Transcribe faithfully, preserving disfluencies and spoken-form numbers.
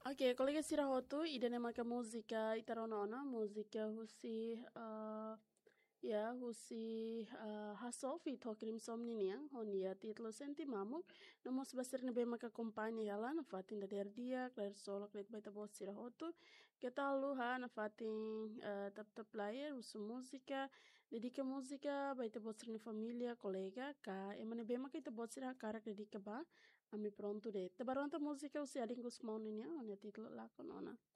Ok, kolega sirahotu ida maka música itaronona, música husi uh, ya husi uh, hasofi tokrim somniniang honia titlo senti mamuk namos basir nebe maka kompanyi hala na fatin da der dia klar solo klet baita bos sirahotu ketalu ha na fatin uh, tap tap player usu música dedica música baita bos ni família colega ka emane be maka ita bos sira cara dedica ba ami pronto de tabaronta música usi adingus mau ninia honia titlo lakon ona